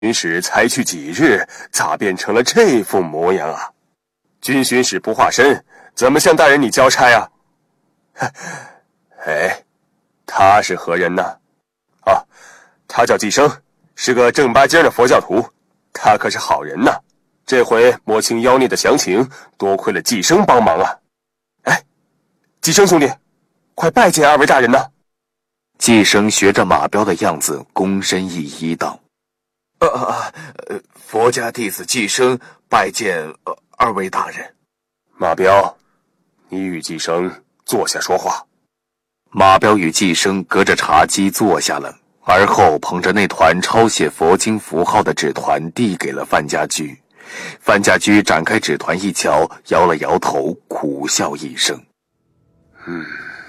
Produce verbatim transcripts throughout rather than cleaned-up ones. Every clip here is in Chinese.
军使才去几日，咋变成了这副模样啊？军巡使不化身，怎么向大人你交差啊？哎，他是何人呢？啊，他叫季生，是个正八经的佛教徒，他可是好人呐。这回摸清妖孽的详情，多亏了季生帮忙啊。哎，季生兄弟，快拜见二位大人呐！ 季生学着马彪的样子，躬身一揖道： 呃呃，佛家弟子季生拜见、呃、二位大人。 马彪，你与季生坐下说话。 马彪与季生隔着茶几坐下了，而后捧着那团抄写佛经符号的纸团递给了范家驹。范家驹展开纸团一瞧，摇了摇头，苦笑一声： 嗯，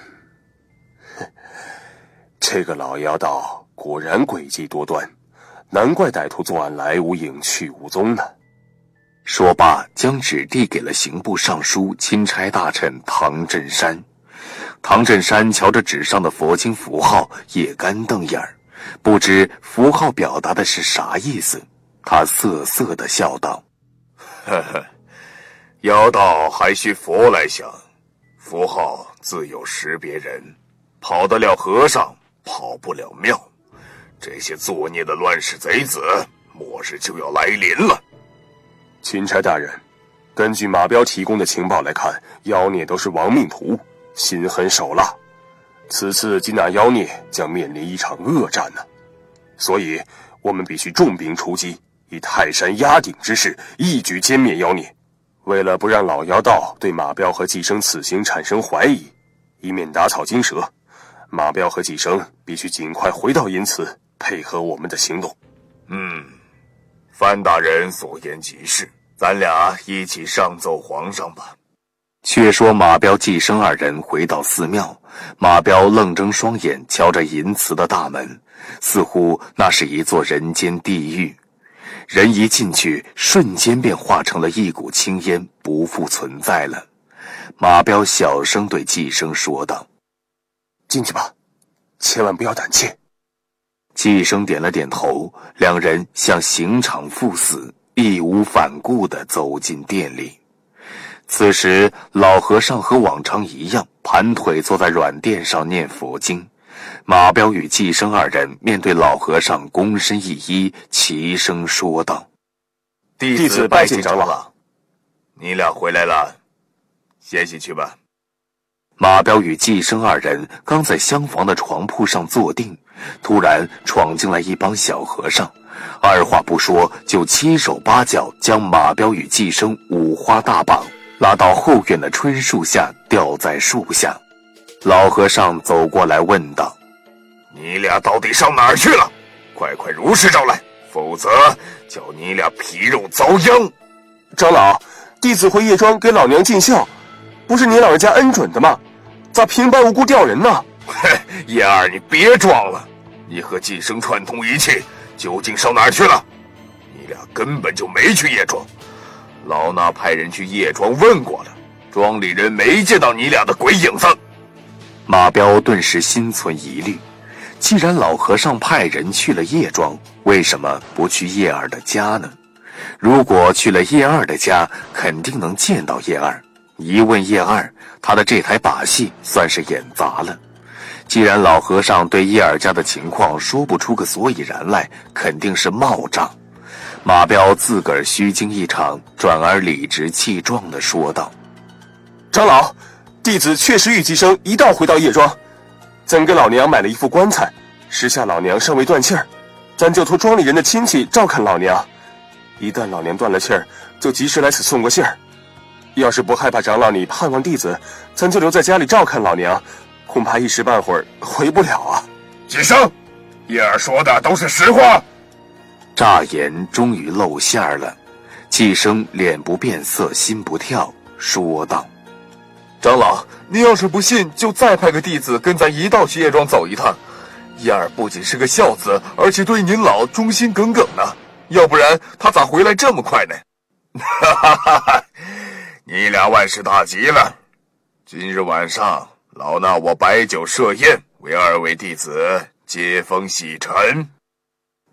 这个老妖道果然诡计多端，难怪歹徒作案来无影去无踪呢。 说罢，将纸递给了刑部尚书钦差大臣唐振山。唐振山瞧着纸上的佛经符号，也干瞪眼儿，不知符号表达的是啥意思。他瑟瑟地笑道： 呵呵，妖道还需佛来想，符号自有识别人，跑得了和尚，跑不了庙。这些作孽的乱世贼子，末日就要来临了。 钦差大人，根据马彪提供的情报来看，妖孽都是亡命徒，心狠手辣。此次缉拿妖孽将面临一场恶战呢，所以我们必须重兵出击，以泰山压顶之势一举歼灭妖孽。为了不让老妖道对马彪和季生此行产生怀疑，以免打草惊蛇，马彪和季生必须尽快回到银慈，配合我们的行动。 嗯，范大人所言极是，咱俩一起上奏皇上吧。 却说马彪、季生二人回到寺庙，马彪愣睁双眼瞧着银慈的大门，似乎那是一座人间地狱。人一进去，瞬间便化成了一股青烟，不复存在了。马彪小声对季生说道： 进去吧，千万不要胆怯。 季生点了点头，两人像刑场赴死，义无反顾地走进店里。此时老和尚和往常一样，盘腿坐在软垫上念佛经。马彪与季生二人面对老和尚躬身一揖，齐声说道： 弟子拜见长老。你俩回来了，歇息去吧。 马彪与季生二人刚在厢房的床铺上坐定，突然闯进来一帮小和尚，二话不说就七手八脚将马彪与季生五花大绑，拉到后院的春树下，吊在树下。老和尚走过来问道： 你俩到底上哪儿去了？快快如实招来，否则叫你俩皮肉遭殃。 长老，弟子回叶庄给老娘尽孝，不是您老人家恩准的吗？咋平白无故调人呢？ 嘿，叶二，你别装了，你和季生串通一气，究竟上哪儿去了？你俩根本就没去叶庄，老衲派人去叶庄问过了，庄里人没见到你俩的鬼影子。 马彪顿时心存疑虑，既然老和尚派人去了叶庄，为什么不去叶二的家呢？如果去了叶二的家，肯定能见到叶二。一问叶二，他的这台把戏算是演砸了。既然老和尚对叶二家的情况说不出个所以然来，肯定是冒账。马彪自个儿虚惊一场，转而理直气壮地说道： 长老，弟子确实与季生一道回到叶庄，咱给老娘买了一副棺材，时下老娘尚未断气儿，咱就托庄里人的亲戚照看老娘，一旦老娘断了气儿，就及时来此送个信儿。要是不害怕长老你盼望弟子，咱就留在家里照看老娘，恐怕一时半会儿回不了啊。 季生，叶儿说的都是实话。 乍言终于露馅了，季生脸不变色心不跳，说道： 长老，您要是不信，就再派个弟子跟咱一道去叶庄走一趟。叶儿不仅是个孝子，而且对您老忠心耿耿呢，要不然他咋回来这么快呢？哈哈哈！你俩万事大吉了。今日晚上，老衲我摆酒设宴，为二位弟子接风洗尘。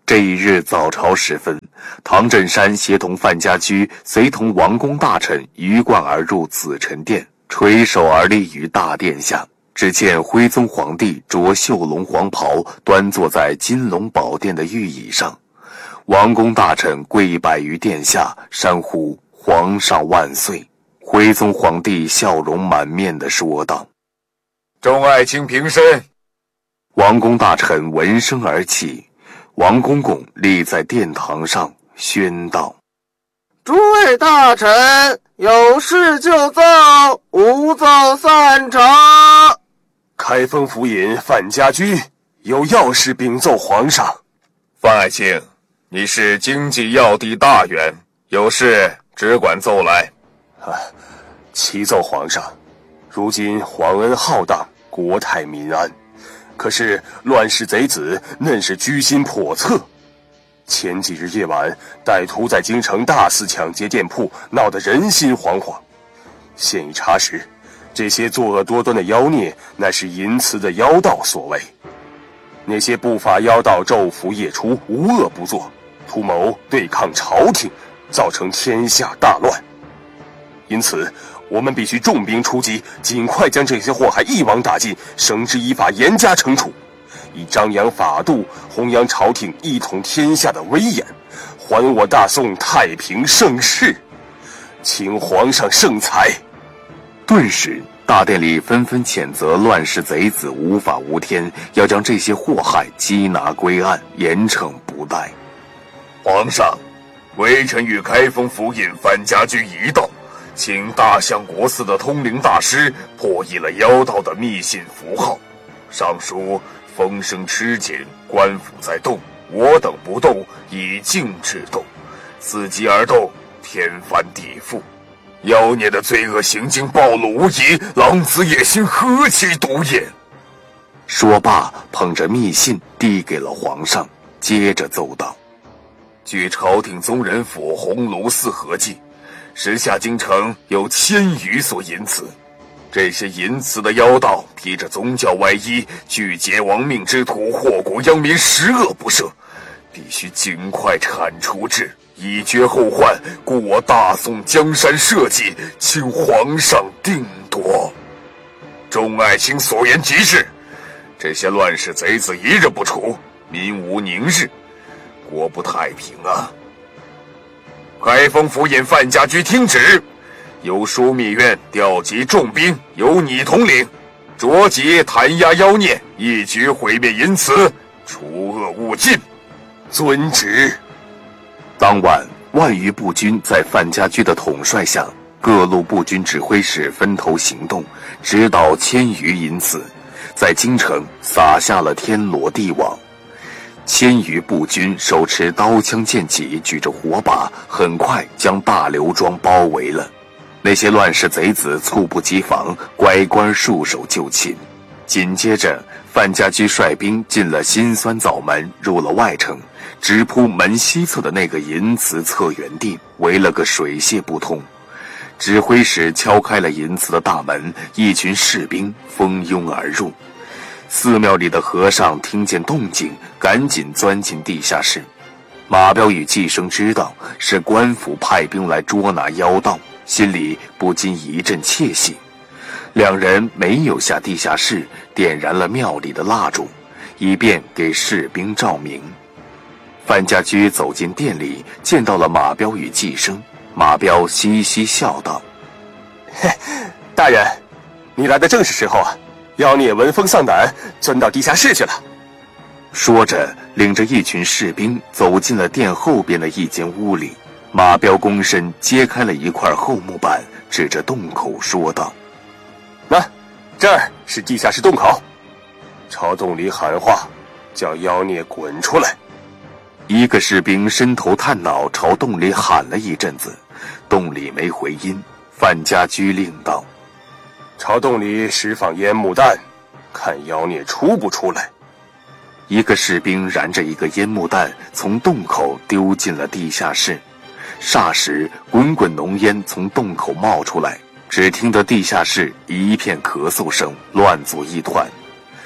这一日早朝时分，唐振山协同范家驹，随同王公大臣鱼贯而入紫宸殿，垂手而立于大殿下。只见徽宗皇帝着绣龙黄袍，端坐在金龙宝殿的御椅上，王公大臣跪拜于殿下，山呼皇上万岁。徽宗皇帝笑容满面地说道： 众爱卿平身。 王公大臣闻声而起，王公公立在殿堂上宣道： 诸位大臣，有事就奏，无奏散场。 开封府尹范家驹有要事禀奏皇上。 范爱卿，你是经济要地大员，有事只管奏来。 啊，启奏皇上，如今皇恩浩荡，国泰民安，可是乱世贼子嫩是居心叵测。前几日夜晚，歹徒在京城大肆抢劫店铺，闹得人心惶惶。现已查实，这些作恶多端的妖孽，乃是淫词的妖道所为。那些不法妖道昼伏夜出，无恶不作，图谋对抗朝廷，造成天下大乱。因此，我们必须重兵出击，尽快将这些祸害一网打尽，绳之以法，严加惩处，以张扬法度，弘扬朝廷一统天下的威严，还我大宋太平盛世。请皇上圣裁。 顿时大殿里纷纷谴责乱世贼子无法无天，要将这些祸害缉拿归案，严惩不贷。 皇上，微臣与开封府尹范家驹一道，请大相国寺的通灵大师破译了妖道的密信符号，上书风声吃紧，官府在动，我等不动，以静制动，伺机而动，天翻地覆。妖孽的罪恶行径暴露无遗，狼子野心何其毒也！ 说罢，捧着密信递给了皇上，接着奏道： 据朝廷宗人府鸿胪寺合计，时下京城有千余所淫祠，这些淫祠的妖道披着宗教外衣，拒劫亡命之徒，祸国殃民，十恶不赦，必须尽快铲除之，以绝后患，故我大宋江山社稷，请皇上定夺。众爱卿所言极是，这些乱世贼子一日不除，民无宁日，国不太平啊！开封府尹范家驹听旨，由枢密院调集重兵，由你统领，着急弹压妖孽，一举毁灭淫祠，除恶务尽。 遵旨。 当晚，万余步军在范家驹的统帅下，各路步军指挥使分头行动，直捣千余淫祠，在京城撒下了天罗地网。千余步军手持刀枪剑戟，举着火把，很快将大刘庄包围了。那些乱世贼子猝不及防，乖乖束手就擒。紧接着，范家驹率兵进了辛酸枣门，入了外城，直扑门西侧的那个淫祠策源地，围了个水泄不通。指挥使敲开了淫祠的大门，一群士兵蜂拥而入。寺庙里的和尚听见动静，赶紧钻进地下室。马彪与季生知道是官府派兵来捉拿妖道，心里不禁一阵窃喜。两人没有下地下室，点燃了庙里的蜡烛，以便给士兵照明。范家驹走进店里，见到了马彪与季生。马彪嘻嘻笑道： 嘿，大人，你来的正是时候啊！妖孽闻风丧胆，钻到地下室去了。 说着，领着一群士兵走进了殿后边的一间屋里。马彪躬身揭开了一块厚木板，指着洞口说道： 那，这儿是地下室洞口，朝洞里喊话，叫妖孽滚出来。 一个士兵伸头探脑，朝洞里喊了一阵子，洞里没回音。范家驹令道： 朝洞里释放烟幕弹，看妖孽出不出来。 一个士兵燃着一个烟幕弹，从洞口丢进了地下室。霎时，滚滚浓烟从洞口冒出来，只听得地下室一片咳嗽声，乱作一团。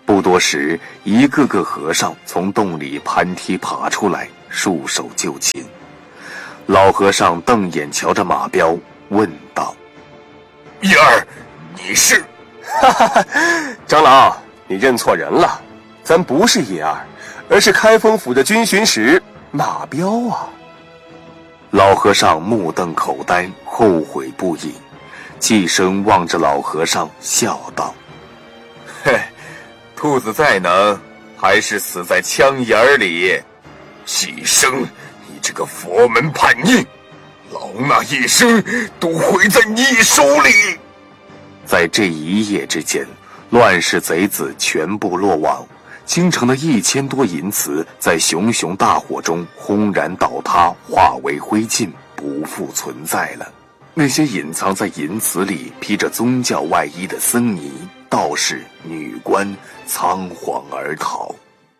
不多时，一个个和尚从洞里攀梯爬出来，束手就擒。老和尚瞪眼瞧着马彪，问道：“ 叶儿，你是？” 哈哈哈，长老，你认错人了，咱不是叶二，而是开封府的军巡使马彪啊。 老和尚目瞪口呆，后悔不已，纪生望着老和尚笑道：“ 嘿，兔子再能，还是死在枪眼里。纪生，你这个佛门叛逆，老衲一生都毁在你手里。” 在这一夜之间，乱世贼子全部落网，京城的一千多银祠在熊熊大火中轰然倒塌，化为灰烬，不复存在了。那些隐藏在银祠里披着宗教外衣的僧尼、道士、女官仓皇而逃。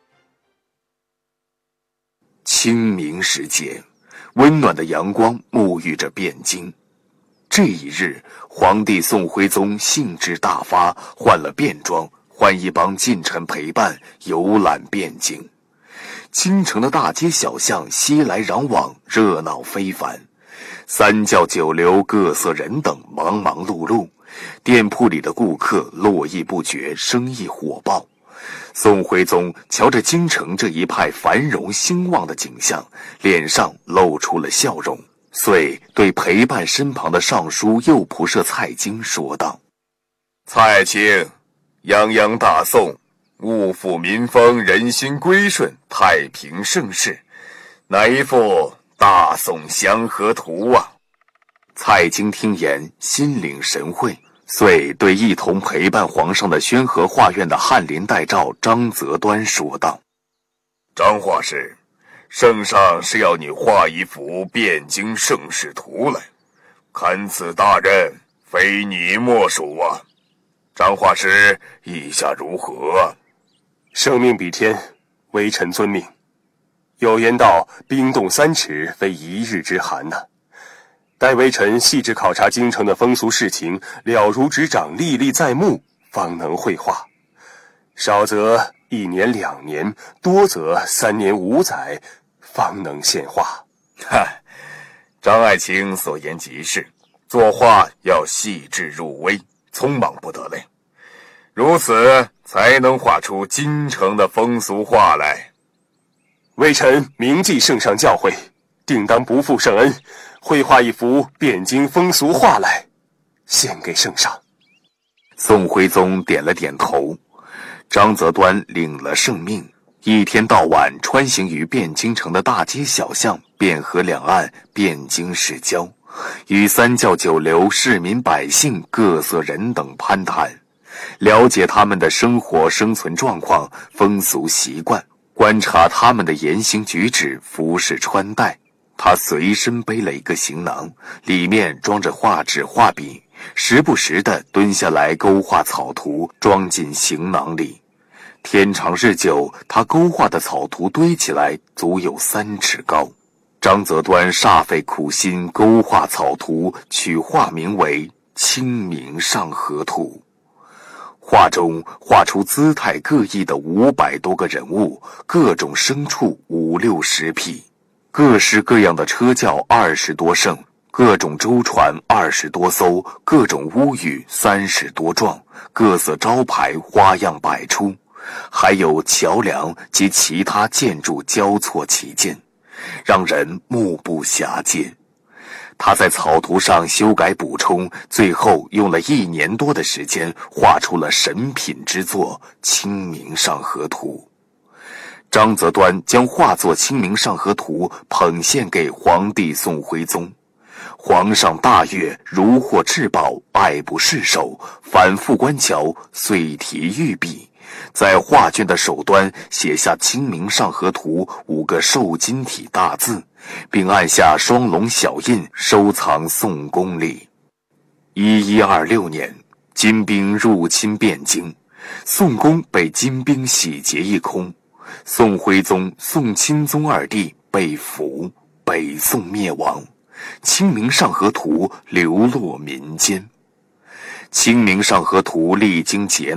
清明时节，温暖的阳光沐浴着汴京。这一日，皇帝宋徽宗兴致大发，换了便装，换一帮近臣陪伴，游览汴京。京城的大街小巷熙来攘往，热闹非凡。三教九流、各色人等忙忙碌碌，店铺里的顾客络绎不绝，生意火爆。宋徽宗瞧着京城这一派繁荣兴旺的景象，脸上露出了笑容，遂对陪伴身旁的尚书右仆射蔡京说道：“ 蔡卿，泱泱大宋，物阜民丰，人心归顺，太平盛世，哪一幅大宋祥和图啊？” 蔡京听言，心领神会，遂对一同陪伴皇上的宣和画院的翰林待诏张择端说道：“ 张画师，圣上是要你画一幅汴京盛世图来，看此大任，非你莫属啊！张画师意下如何？”“ 圣命比天，微臣遵命。有言道，冰冻三尺，非一日之寒呐、啊。待微臣细致考察京城的风俗事情，了如指掌，历历在目，方能绘画。少则一年两年，多则三年五载，方能现画。”“ 嗨，张爱卿所言极是，作画要细致入微，匆忙不得嘞。如此才能画出京城的风俗画来。”“ 微臣铭记圣上教诲，定当不负圣恩，绘画一幅汴京风俗画来，献给圣上。” 宋徽宗点了点头，张择端领了圣命，一天到晚穿行于汴京城的大街小巷，汴河两岸，汴京市郊，与三教九流、市民百姓、各色人等攀谈，了解他们的生活生存状况、风俗习惯，观察他们的言行举止、服饰穿戴。他随身背了一个行囊，里面装着画纸画笔，时不时地蹲下来勾画草图，装进行囊里。天长日久，他勾画的草图堆起来足有三尺高。张择端煞费苦心勾画草图，取画名为《清明上河图》。画中画出姿态各异的五百多个人物，各种牲畜五六十匹，各式各样的车轿二十多乘，各种舟船二十多艘，各种屋宇三十多幢，各色招牌花样百出，还有桥梁及其他建筑交错齐建，让人目不暇接。他在草图上修改补充，最后用了一年多的时间，画出了神品之作《清明上河图》。张择端将画作《清明上河图》捧献给皇帝宋徽宗，皇上大悦，如获至宝，爱不释手，反复观瞧，遂题御笔，在画卷的首端写下《清明上河图》五个瘦金体大字，并按下双龙小印，收藏宋宫里。一一二六年，金兵入侵汴京，宋宫被金兵洗劫一空，宋徽宗、宋钦宗二帝被俘，北宋灭亡，《清明上河图》流落民间。《清明上河图》历经劫难，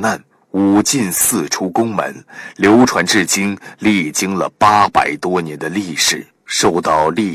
武进四出宫门，流传至今，历经了八百多年的历史，受到历